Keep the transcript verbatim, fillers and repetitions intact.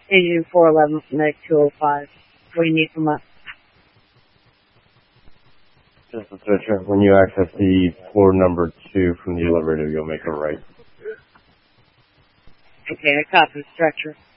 Agent four eleven from Medic two oh five. What do you need from us? Just a stretcher. When you access the floor number two from the elevator, you'll make a right. Okay, I copy the stretcher.